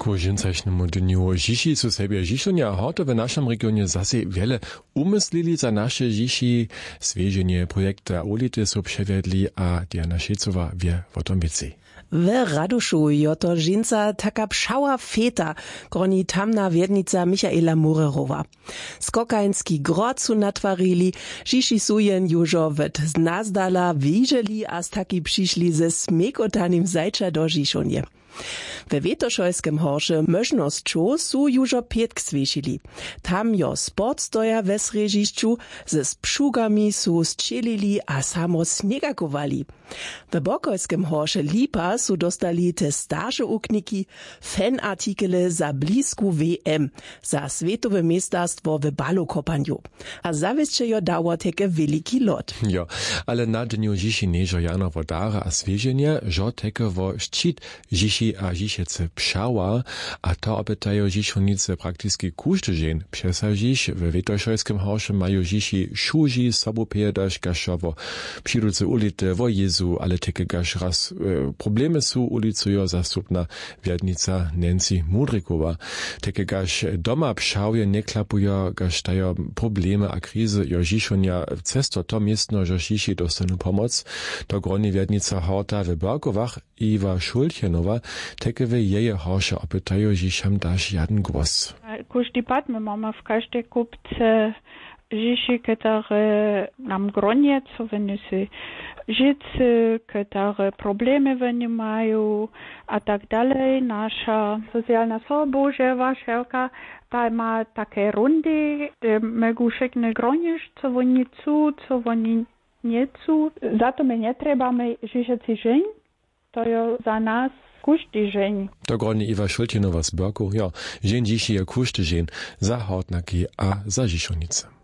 Ku žincašnemu dniu Žiši su sebie Žišonia a hoto v našom regionie zase wiele umyslili za naše Žiši. Svieženie projekta Ulity su przewiedli a Diana Šecova wie o tom więcej. W Raduszu joto žinca taka pšała feta, groni tamna wiednica Michaela Murerowa. Skokański grot su natwarili, Žiši su jen južo wet znazdala widzieli, a taki przyszli ze smekotanim zajcza do Žišonie. We Wietoszojskim horze możnością su jużo pietk swiesili. Tam jo sport stoja we srežišću, ze spszugami su strzelili a samo snegakowali. We Bokojskim horze Lipa su dostali te starsze ukniki, fanartikele za blisku WM, za svetowe mestarstwo w balokopanju. A zawieszcze jo dało teke veliki lot. Jo, ale na dniu Žiši nežo jano vodara a svieženie, žo teke vo ščit Žiši a Žišece pšała, a to opytają Žišonice praktycznie każdy dzień. Przesadzić w Wietoszojskim horze mają Žiši szuži sobopedaż gaszowo. Przyruce ulity wo Jezu, ale teke gasz raz problemy su ulicujo zastupna wiednica Nancy Mudrikowa. Teke gasz doma pšałje nie klapujo, gasz tajo problemy a krizy jo Žišonia cesto to miestno, że Žiši dostanu pomoc. To groni wiednica horta w Berkowach Iwa Šultjenowa, teke w jeje horze opytają Žišam daš jaden głos. Każdy pad my mamy w każdej kupce Žiši, które nam gronie, co wyniosły życie, które problemy wynimają, a tak dalej. Nasza socjalna służba, waszelka, ta ma takie rundy, mogą szyknąć gronisz, co oni chcą, co oni nie chcą. Za to my nie trzebamy Žišeci dzień, to jest za nas każdy dzień. To groni Iwa Šultjenova z Berku, ja, dzień Žiši je każdy dzień za Hortnaki a za Žišonice.